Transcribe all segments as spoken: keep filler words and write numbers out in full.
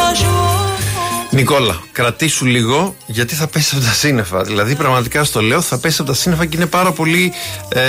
Νικόλα, κρατήσου λίγο, γιατί θα πέσει από τα σύννεφα. Δηλαδή, πραγματικά στο λέω, θα πέσει από τα σύννεφα και είναι πάρα πολύ ε,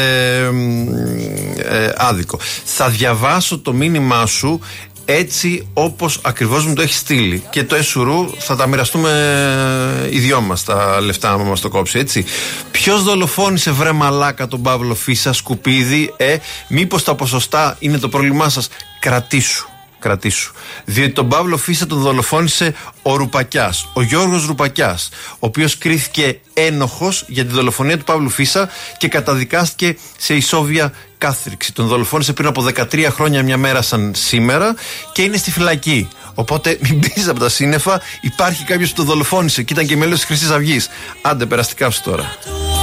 ε, άδικο. Θα διαβάσω το μήνυμά σου έτσι όπως ακριβώς μου το έχει στείλει. Και το εσουρού θα τα μοιραστούμε οι δυο μας τα λεφτά, άμα μας το κόψει, έτσι. Ποιος δολοφόνησε, βρε μαλάκα, τον Παύλο Φίσα, σκουπίδι, ε, μήπως τα ποσοστά είναι το πρόβλημά σας? Κρατήσου. Κρατήσου. Διότι τον Παύλο Φίσα τον δολοφόνησε ο Ρουπακιάς, ο Γιώργος Ρουπακιάς, ο οποίος κρίθηκε ένοχος για τη δολοφονία του Παύλου Φίσα και καταδικάστηκε σε ισόβια κάθριξη. Τον δολοφόνησε πριν από δεκατρία χρόνια, μια μέρα σαν σήμερα, και είναι στη φυλακή. Οπότε μην πεις από τα σύννεφα, υπάρχει κάποιος που τον δολοφόνησε και ήταν και μέλος της Χρυσής Αυγής. Άντε, περαστικά σου τώρα.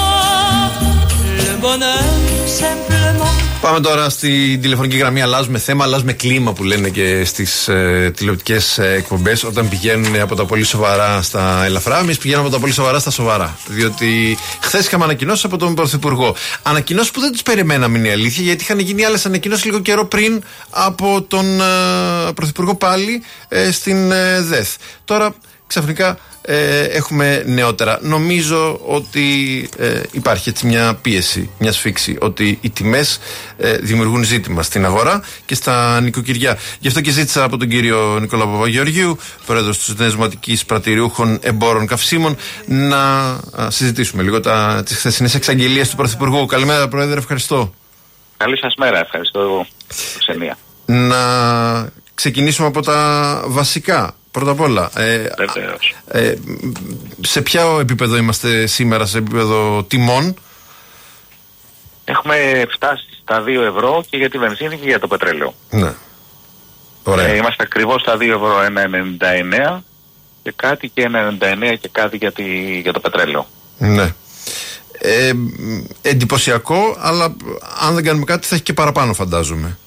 Πάμε τώρα στην τηλεφωνική γραμμή. Αλλάζουμε θέμα, αλλάζουμε κλίμα που λένε και στις ε, τηλεοπτικές ε, εκπομπές, όταν πηγαίνουν από τα πολύ σοβαρά στα ελαφρά. Εμείς πηγαίνουμε από τα πολύ σοβαρά στα σοβαρά. Διότι χθες είχαμε ανακοινώσεις από τον Πρωθυπουργό. Ανακοινώσεις που δεν τις περιμέναμε, είναι η αλήθεια, γιατί είχαν γίνει άλλες ανακοινώσεις λίγο καιρό πριν από τον ε, Πρωθυπουργό πάλι ε, στην ε, ΔΕΘ. Τώρα ξαφνικά Ε, έχουμε νεότερα. Νομίζω ότι ε, υπάρχει έτσι μια πίεση, μια σφίξη, ότι οι τιμές ε, δημιουργούν ζήτημα στην αγορά και στα νοικοκυριά. Γι' αυτό και ζήτησα από τον κύριο Νικόλα Παπαγεωργίου, πρόεδρος της Συνδεσμοτικής Πρατηριούχων Εμπόρων Καυσίμων, να α, συζητήσουμε λίγο τα, τις χθεσινές εξαγγελίες του Πρωθυπουργού. Καλημέρα, Πρόεδρε, ευχαριστώ. Καλή σας μέρα, ευχαριστώ. Ξενία. Να ξεκινήσουμε από τα βασικά. Πρώτα απ' όλα, ε, ε, σε ποιο επίπεδο είμαστε σήμερα, σε επίπεδο τιμών? Έχουμε φτάσει στα δύο ευρώ και για τη βενζίνη και για το πετρέλαιο. Ναι. Ωραία. Ε, είμαστε ακριβώς στα δύο ευρώ ένα ενενήντα εννέα και κάτι, και ένα ενενήντα εννέα και κάτι για, τη, για το πετρέλαιο. Ναι. Ε, εντυπωσιακό, αλλά αν δεν κάνουμε κάτι θα έχει και παραπάνω, φαντάζομαι.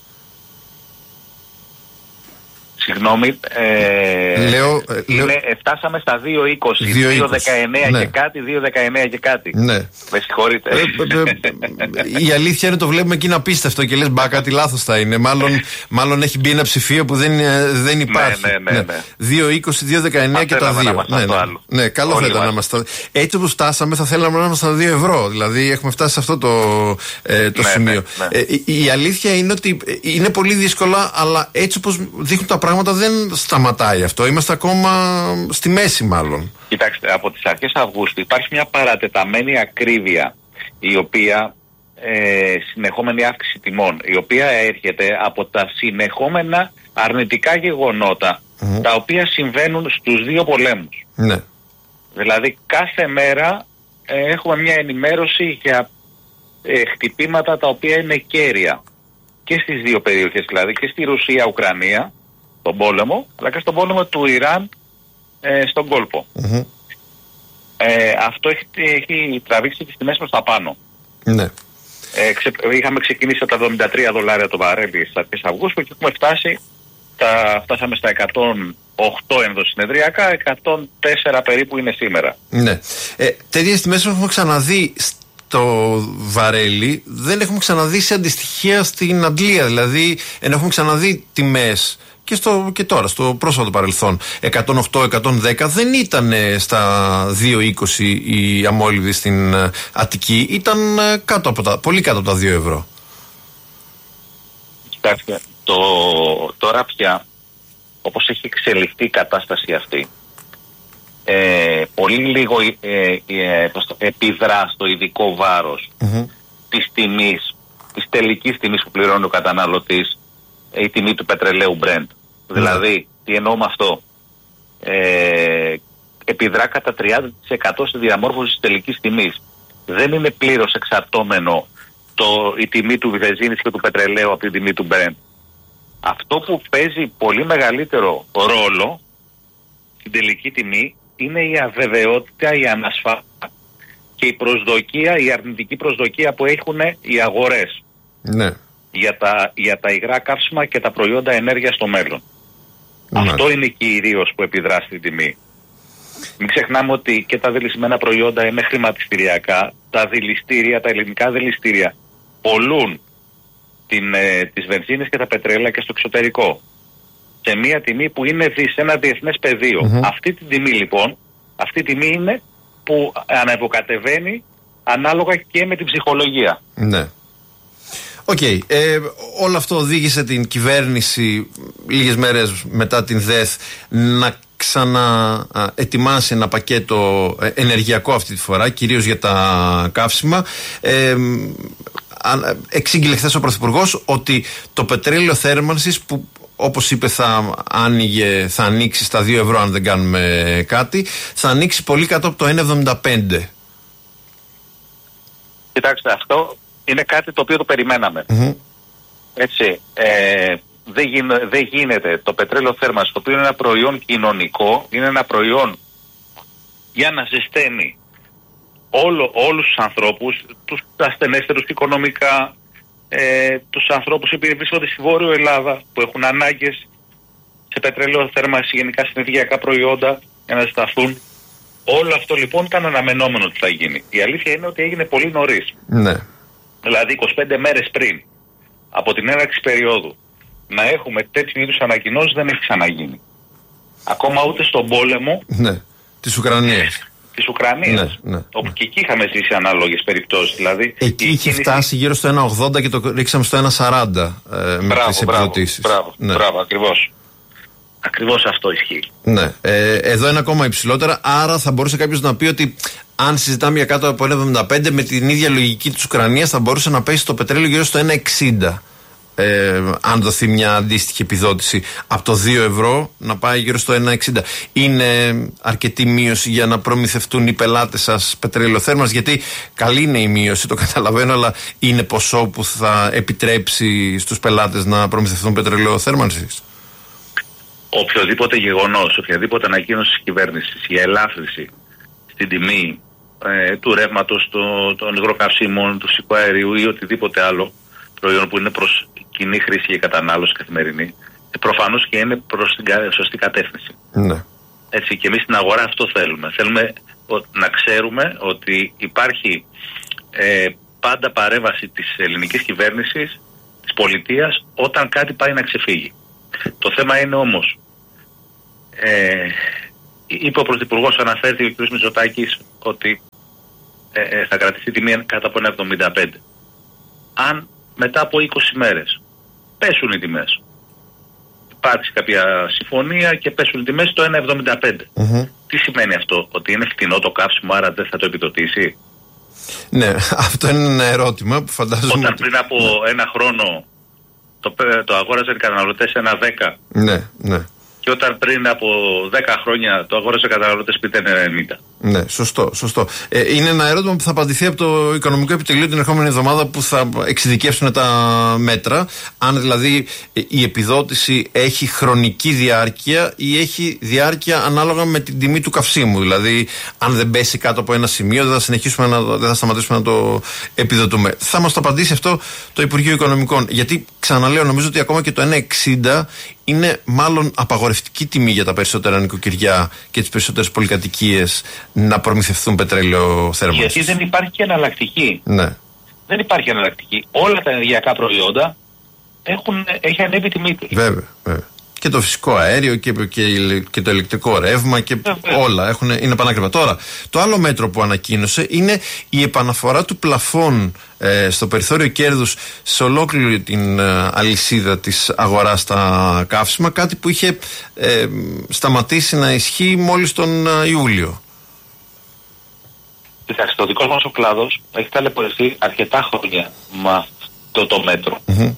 Συγγνώμη, ε, λέω, λέω, είναι, φτάσαμε στα δύο είκοσι, δύο δεκαεννέα ναι. και κάτι, δύο δεκαεννέα και κάτι. Ναι. Με συγχωρείτε. Ε, ε, ε, η αλήθεια είναι, το βλέπουμε και είναι απίστευτο και λες, μπα, κάτι λάθος θα είναι. Μάλλον, μάλλον έχει μπει ένα ψηφίο που δεν, δεν υπάρχει. Ναι, ναι, ναι, ναι. δύο είκοσι, δύο δεκαεννέα και τα δύο. Ναι, ναι. ναι, καλό θα ήταν να είμαστε. Έτσι όπως φτάσαμε, θα θέλαμε να είμαστε στα δύο ευρώ. Δηλαδή, έχουμε φτάσει σε αυτό το, ε, το ναι, σημείο. Ναι, ναι. Ε, η, η αλήθεια είναι ότι είναι πολύ δύσκολα, αλλά έτσι όπως δείχνουν τα πράγματα δεν σταματάει αυτό. Είμαστε ακόμα στη μέση, μάλλον. Κοιτάξτε, από τις αρχές Αυγούστου υπάρχει μια παρατεταμένη ακρίβεια, η οποία ε, συνεχόμενη αύξηση τιμών, η οποία έρχεται από τα συνεχόμενα αρνητικά γεγονότα, mm. τα οποία συμβαίνουν στους δύο πολέμους. Ναι. Δηλαδή κάθε μέρα ε, έχουμε μια ενημέρωση για ε, χτυπήματα τα οποία είναι κέρια και στις δύο περιοχές, δηλαδή και στη Ρωσία-Ουκρανία, τον πόλεμο, αλλά και στον πόλεμο του Ιράν ε, στον κόλπο. Mm-hmm. Ε, αυτό έχει, έχει τραβήξει τις τιμές προς τα πάνω. Ναι. Ε, ξε, είχαμε ξεκινήσει από τα εβδομήντα τρία δολάρια το βαρέλι στις αρχές Αυγούστου και έχουμε φτάσει, τα, φτάσαμε στα εκατόν οκτώ ενδοσυνεδριακά, εκατόν τέσσερα περίπου είναι σήμερα. Ναι. Ε, τέτοιες τιμές έχουμε ξαναδεί το βαρέλι, δεν έχουμε ξαναδεί σε αντιστοιχεία στην Αντλία. Δηλαδή, ενώ έχουμε ξαναδεί τιμές και, στο, και τώρα, στο πρόσφατο παρελθόν, εκατόν οκτώ εκατόν δέκα, δεν ήταν στα δύο είκοσι η αμόλυβη στην Αττική, ήταν κάτω από τα, πολύ κάτω από τα δύο ευρώ. Κοιτάξτε, το, τώρα πια, όπως έχει εξελιχθεί η κατάσταση αυτή, ε, πολύ λίγο ε, ε, επιδρά στο ειδικό βάρος mm-hmm. της τιμής, της τελικής τιμής που πληρώνει ο καταναλωτής, η τιμή του πετρελαίου Brent. Mm. Δηλαδή, τι εννοώ με αυτό, ε, επιδρά κατά τριάντα τοις εκατό στη διαμόρφωση της τελικής τιμής. Δεν είναι πλήρως εξαρτώμενο το, η τιμή του βενζίνης και του πετρελαίου από την τιμή του Brent. Αυτό που παίζει πολύ μεγαλύτερο ρόλο στην τελική τιμή είναι η αβεβαιότητα, η ανασφάλεια και η προσδοκία, η αρνητική προσδοκία που έχουν οι αγορές. Ναι. Για τα, για τα υγρά καύσιμα και τα προϊόντα ενέργειας στο μέλλον. Mm. Αυτό είναι κυρίως που επιδρά στην τιμή. Μην ξεχνάμε ότι και τα δηλησμένα προϊόντα είναι χρηματιστηριακά. Τα δηληστήρια, τα ελληνικά δηληστήρια πολλούν την, ε, τις βενζίνες και τα πετρέλαια και στο εξωτερικό. σε μια τιμή που είναι δι, σε ένα διεθνές πεδίο. Mm-hmm. Αυτή τη τιμή λοιπόν, αυτή η τιμή είναι που αναποκατεβαίνει ανάλογα και με την ψυχολογία. Ναι. Οκ. Okay. Ε, όλο αυτό οδήγησε την κυβέρνηση λίγες μέρες μετά την ΔΕΘ να ξαναετοιμάσει ένα πακέτο ενεργειακό αυτή τη φορά, κυρίως για τα καύσιμα. Ε, εξήγηλε χθες ο Πρωθυπουργός ότι το πετρέλαιο θέρμανσης που, όπως είπε, θα άνοιγε, θα ανοίξει στα δύο ευρώ αν δεν κάνουμε κάτι, θα ανοίξει πολύ κάτω από το ένα εβδομήντα πέντε. Κοιτάξτε, αυτό είναι κάτι το οποίο το περιμέναμε. Mm-hmm. Έτσι, ε, δεν, γίν, δεν γίνεται το πετρέλαιο θέρμανσης, το οποίο είναι ένα προϊόν κοινωνικό, είναι ένα προϊόν για να ζεσταίνει όλο, όλους τους ανθρώπους, τους ασθενέστερους οικονομικά, ε, τους ανθρώπους που βρίσκονται στη Βόρειο Ελλάδα, που έχουν ανάγκες σε πετρέλαιο θέρμανση, γενικά σε ενεργειακά προϊόντα, για να ζεσταθούν. Όλο αυτό λοιπόν ήταν αναμενόμενο ότι θα γίνει. Η αλήθεια είναι ότι έγινε πολύ νωρίς. Ναι. Δηλαδή είκοσι πέντε μέρες πριν από την έναρξη περίοδου να έχουμε τέτοιου είδους ανακοινώσεις δεν έχει ξαναγίνει. Ακόμα ούτε στον πόλεμο. Ναι. Της Ουκρανίας. Της Ουκρανίας. Ναι, ναι, όπου ναι. Και εκεί είχαμε ζήσει ανάλογες περιπτώσεις. Δηλαδή, εκεί είχε κίνηση... φτάσει γύρω στο ένα ογδόντα και το ρίξαμε στο ένα σαράντα ε, με μπράβο, τις επιδοτήσεις. Μπράβο, ναι. μπράβο, ακριβώς. Ακριβώς αυτό ισχύει. Ναι. Ε, εδώ είναι ακόμα υψηλότερα, άρα θα μπορούσε κάποιος να πει ότι αν συζητάμε για κάτω από ένα εβδομήντα πέντε, με την ίδια λογική της Ουκρανίας θα μπορούσε να πέσει το πετρέλαιο γύρω στο ένα εξήντα. Ε, αν δοθεί μια αντίστοιχη επιδότηση από το δύο ευρώ να πάει γύρω στο ένα εξήντα. Είναι αρκετή μείωση για να προμηθευτούν οι πελάτες σας πετρέλαιο θέρμανσης? Γιατί καλή είναι η μείωση, το καταλαβαίνω, αλλά είναι ποσό που θα επιτρέψει στους πελάτες να προμηθευτούν πετρέλαιο θέρμανσης? Οποιοδήποτε γεγονός, οποιαδήποτε ανακοίνωση της κυβέρνησης για ελάφρυνση στην τιμή ε, του ρεύματος, το, των υγροκαυσίμων, του φυσικού αερίου ή οτιδήποτε άλλο προϊόν που είναι προς κοινή χρήση και κατανάλωση καθημερινή, προφανώς και είναι προς την σωστή κατεύθυνση. Ναι. Έτσι, και εμείς στην αγορά αυτό θέλουμε. Θέλουμε να ξέρουμε ότι υπάρχει ε, πάντα παρέμβαση της ελληνικής κυβέρνησης, της πολιτείας, όταν κάτι πάει να ξεφύγει. Το θέμα είναι όμως, ε, είπε ο Πρωθυπουργός, αναφέρθηκε ο κ. Μητσοτάκης, ότι ε, ε, θα κρατηθεί τιμή κάτω από ένα εβδομήντα πέντε. Αν μετά από είκοσι μέρες πέσουν οι τιμές, υπάρξει κάποια συμφωνία και πέσουν οι τιμές στο ένα εβδομήντα πέντε. Mm-hmm. Τι σημαίνει αυτό? Ότι είναι φτηνό το καύσιμο, άρα δεν θα το επιδοτήσει? Ναι, αυτό είναι ένα ερώτημα που φαντάζομαι. Όταν πριν από ένα χρόνο το, το αγόραζαν οι καταναλωτές ένα δέκα. Ναι, ναι. Και όταν πριν από δέκα χρόνια το αγόρασε καταναλωτές πείτε ένα ενενήντα. Ναι, σωστό, σωστό. Ε, είναι ένα ερώτημα που θα απαντηθεί από το Οικονομικό Επιτελείο την ερχόμενη εβδομάδα, που θα εξειδικεύσουν τα μέτρα. Αν δηλαδή η επιδότηση έχει χρονική διάρκεια ή έχει διάρκεια ανάλογα με την τιμή του καυσίμου. Δηλαδή, αν δεν πέσει κάτω από ένα σημείο, δεν θα συνεχίσουμε να, δεν θα σταματήσουμε να το επιδοτούμε. Θα μας το απαντήσει αυτό το Υπουργείο Οικονομικών. Γιατί, ξαναλέω, νομίζω ότι ακόμα και το ένα εξήντα είναι μάλλον απαγορευτική τιμή για τα περισσότερα νοικοκυριά και τις περισσότερες πολυκατοικίες να προμηθευτούν πετρέλαιο θέρμανσης. Γιατί δεν υπάρχει και εναλλακτική. Ναι. Δεν υπάρχει εναλλακτική. Όλα τα ενεργειακά προϊόντα έχουν, έχει ανέβει τιμή τους. Βέβαια, βέβαια. Και το φυσικό αέριο και, και, και το ηλεκτρικό ρεύμα και βέβαια. Όλα έχουν, είναι πανάκριβα. Τώρα, το άλλο μέτρο που ανακοίνωσε είναι η επαναφορά του πλαφών ε, στο περιθώριο κέρδους σε ολόκληρη την ε, αλυσίδα της αγοράς στα καύσιμα, κάτι που είχε ε, σταματήσει να ισχύει μόλις τον ε, Ιούλιο. Κοιτάξτε, το δικός μας ο κλάδος έχει ταλαιπωρηθεί αρκετά χρόνια με αυτό το μέτρο. Mm-hmm.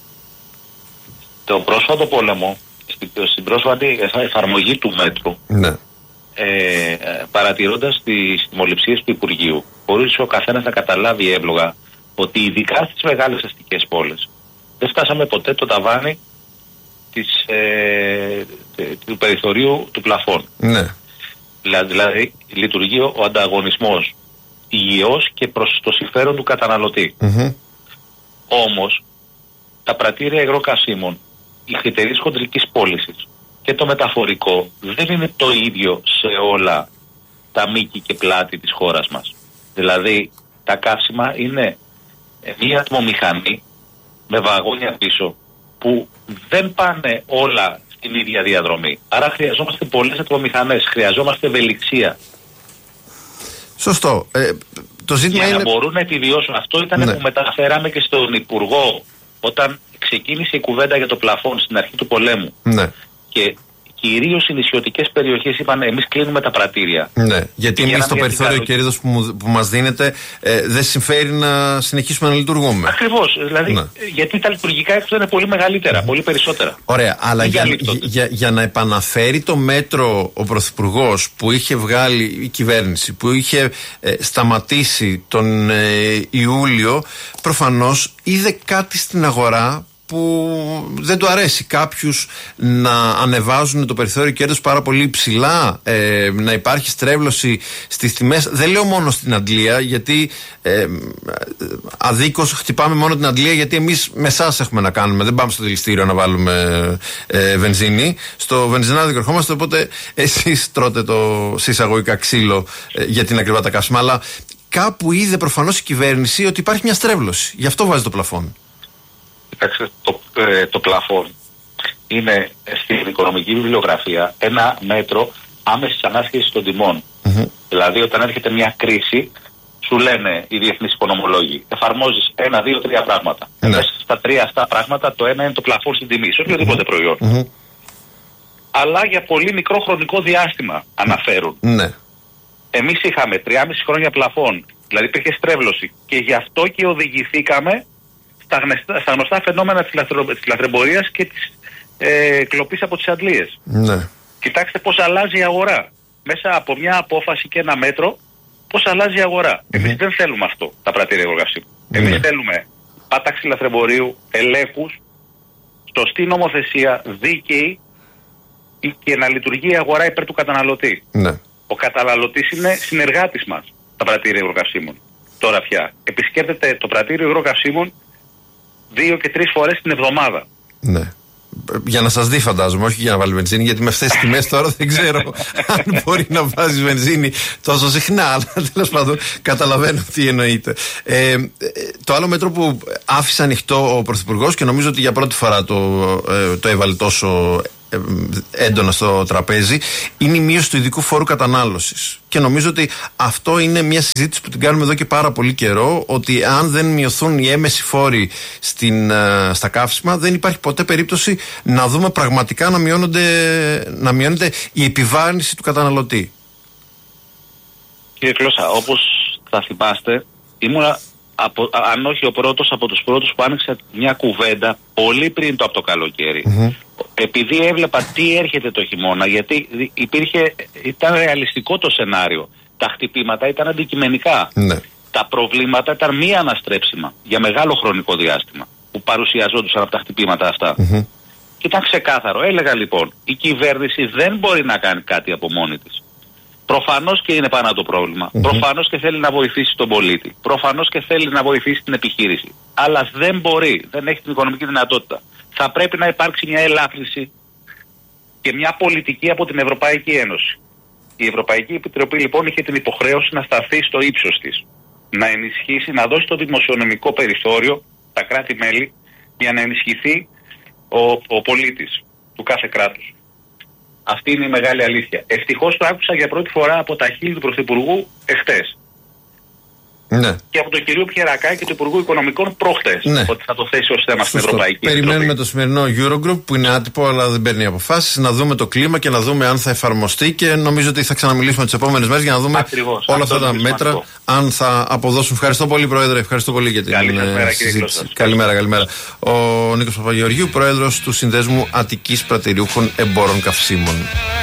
Το πρόσφατο πόλεμο, στην πρόσφατη εφαρμογή του μέτρου, ναι. ε, παρατηρώντας τις τιμοληψίες του Υπουργείου, χωρίς ο καθένας να καταλάβει εύλογα ότι ειδικά στις μεγάλες αστικές πόλεις δεν φτάσαμε ποτέ το ταβάνι της, ε, του περιθωρίου του πλαφών. Ναι. Δηλαδή, δηλαδή λειτουργεί ο ανταγωνισμός υγιώς και προς το συμφέρον του καταναλωτή. Mm-hmm. Όμως τα πρατήρια υγροκαυσίμων, η εταιρείες χοντρικής πώλησης και το μεταφορικό δεν είναι το ίδιο σε όλα τα μήκη και πλάτη της χώρας μας. Δηλαδή τα καύσιμα είναι μια ατμομηχανή με βαγόνια πίσω που δεν πάνε όλα την ίδια διαδρομή. Άρα χρειαζόμαστε πολλές ατμομηχανές, χρειαζόμαστε ευελιξία. Σωστό. Ε, το ζήτημα για είναι... να μπορούν να επιβιώσουν. Αυτό ήταν ναι. που μεταφέραμε και στον Υπουργό όταν ξεκίνησε η κουβέντα για το πλαφόν στην αρχή του πολέμου. Ναι. Και κυρίως οι νησιωτικές περιοχές είπαν εμείς κλείνουμε τα πρατήρια. Ναι, γιατί εμείς το περιθώριο κέρδος που, που μας δίνεται ε, δεν συμφέρει να συνεχίσουμε να λειτουργούμε. Ακριβώς. Δηλαδή, ναι. γιατί τα λειτουργικά έξοδα είναι πολύ μεγαλύτερα, πολύ περισσότερα. Ωραία, αλλά για, για, για, για να επαναφέρει το μέτρο ο Πρωθυπουργός που είχε βγάλει η κυβέρνηση, που είχε ε, σταματήσει τον ε, Ιούλιο, προφανώς είδε κάτι στην αγορά που δεν του αρέσει κάποιους να ανεβάζουν το περιθώριο κέρδους πάρα πολύ ψηλά, ε, να υπάρχει στρέβλωση στις τιμές. Δεν λέω μόνο στην Αντλία, γιατί ε, αδίκως χτυπάμε μόνο την Αντλία, γιατί εμείς με εσάς έχουμε να κάνουμε. Δεν πάμε στο δηληστήριο να βάλουμε ε, βενζίνη. Στο βενζινάδικο ερχόμαστε, οπότε εσείς τρώτε το συσσαγωγικά ξύλο ε, για την ακριβά τα καύσιμα. Αλλά κάπου είδε προφανώς η κυβέρνηση ότι υπάρχει μια στρέβλωση. Γι' αυτό βάζει το πλαφόν. Κοιτάξτε, το, ε, το πλαφόν είναι στην οικονομική βιβλιογραφία ένα μέτρο άμεσης ανάσχεσης των τιμών. Mm-hmm. Δηλαδή, όταν έρχεται μια κρίση, σου λένε οι διεθνείς οικονομολόγοι, εφαρμόζεις ένα, δύο, τρία πράγματα. Mm-hmm. Μέσα στα τρία αυτά πράγματα, το ένα είναι το πλαφόν στην τιμή, σε οποιοδήποτε mm-hmm. προϊόν. Mm-hmm. Αλλά για πολύ μικρό χρονικό διάστημα αναφέρουν. Mm-hmm. Εμείς είχαμε τριάμισι χρόνια πλαφόν, δηλαδή υπήρχε στρέβλωση, και γι' αυτό και οδηγηθήκαμε στα γνωστά, στα γνωστά φαινόμενα της, λαθρο, της λαθρεμπορίας και της ε, κλοπής από τις αντλίες. Ναι. Κοιτάξτε πώς αλλάζει η αγορά. Μέσα από μια απόφαση και ένα μέτρο, πώς αλλάζει η αγορά. Mm-hmm. Εμείς δεν θέλουμε αυτό, τα πρατήρια εργασίου. Mm-hmm. Εμείς θέλουμε πάταξη λαθρεμπορίου, ελέγχους, σωστή νομοθεσία, δίκαιη και να λειτουργεί η αγορά υπέρ του καταναλωτή. Ναι. Ο καταναλωτής είναι συνεργάτης μας, τα πρατήρια υγροκαυσίμων. Τώρα πια επισκέπτεται το πρατήριο υγροκαυσίμων δύο και τρεις φορές την εβδομάδα. Ναι. Για να σας δει, φαντάζομαι, όχι για να βάλει βενζίνη, γιατί με αυτές τις τιμές τώρα δεν ξέρω αν μπορεί να βάζει βενζίνη τόσο συχνά. Αλλά τέλος πάντων καταλαβαίνω τι εννοείται. Ε, το άλλο μέτρο που άφησε ανοιχτό ο Πρωθυπουργός, και νομίζω ότι για πρώτη φορά το, ε, το έβαλε τόσο έντονα στο τραπέζι, είναι η μείωση του ειδικού φόρου κατανάλωσης. Και νομίζω ότι αυτό είναι μια συζήτηση που την κάνουμε εδώ και πάρα πολύ καιρό, ότι αν δεν μειωθούν οι έμμεσοι φόροι στην, στα καύσιμα, δεν υπάρχει ποτέ περίπτωση να δούμε πραγματικά να μειώνονται, να μειώνεται η επιβάρυνση του καταναλωτή. Κύριε Κλώσσα, όπως θα θυμάστε, ήμουνα, από, αν όχι ο πρώτος, από τους πρώτους που άνοιξε μια κουβέντα πολύ πριν το από το καλοκαίρι. Mm-hmm. Επειδή έβλεπα τι έρχεται το χειμώνα, γιατί υπήρχε, ήταν ρεαλιστικό το σενάριο. Τα χτυπήματα ήταν αντικειμενικά. Ναι. Τα προβλήματα ήταν μη αναστρέψιμα για μεγάλο χρονικό διάστημα που παρουσιαζόντουσαν από τα χτυπήματα αυτά. Mm-hmm. Και ήταν ξεκάθαρο. Έλεγα λοιπόν, η κυβέρνηση δεν μπορεί να κάνει κάτι από μόνη της. Προφανώς και είναι πάνω το πρόβλημα. Mm-hmm. Προφανώς και θέλει να βοηθήσει τον πολίτη. Προφανώς και θέλει να βοηθήσει την επιχείρηση. Αλλά δεν μπορεί, δεν έχει την οικονομική δυνατότητα. Θα πρέπει να υπάρξει μια ελάφρυνση και μια πολιτική από την Ευρωπαϊκή Ένωση. Η Ευρωπαϊκή Επιτροπή λοιπόν είχε την υποχρέωση να σταθεί στο ύψος της. Να ενισχύσει, να δώσει το δημοσιονομικό περιθώριο, τα κράτη-μέλη, για να ενισχυθεί ο, ο πολίτης του κάθε κράτους. Αυτή είναι η μεγάλη αλήθεια. Ευτυχώς το άκουσα για πρώτη φορά από τα χείλη του Πρωθυπουργού εχθές. Ναι. Και από τον κύριο Πιερακάκη και του Υπουργού Οικονομικών προχτές. Ναι. Ότι θα το θέσει ως θέμα στην Ευρωπαϊκή Επιτροπή. Περιμένουμε το σημερινό Eurogroup που είναι άτυπο αλλά δεν παίρνει αποφάσεις. Να δούμε το κλίμα και να δούμε αν θα εφαρμοστεί. Και νομίζω ότι θα ξαναμιλήσουμε τις επόμενες μέρες για να δούμε Ακριβώς, όλα αυτά τα μέτρα σημαντικό. Αν θα αποδώσουν. Ευχαριστώ πολύ, Πρόεδρε. Ευχαριστώ πολύ για την καλημέρα, συζήτηση. Καλημέρα, καλημέρα. Ο Νίκος Παπαγεωργίου, Πρόεδρος του Συνδέσμου Αττικής Πρατηριούχων Εμπόρων Καυσίμων.